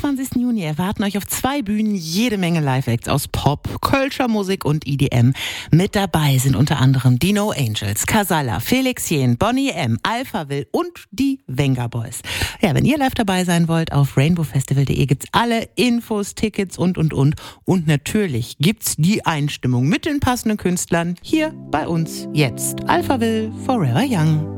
23. Juni erwarten euch auf 2 Bühnen jede Menge Live-Acts aus Pop, Kölscher Musik und EDM. Mit dabei sind unter anderem die No Angels, Casalla, Felix Jähn, Boney M., Alphaville und die Venga Boys. Ja, wenn ihr live dabei sein wollt, auf rainbowfestival.de gibt's alle Infos, Tickets und. Und natürlich gibt's die Einstimmung mit den passenden Künstlern hier bei uns jetzt. Alphaville, Forever Young.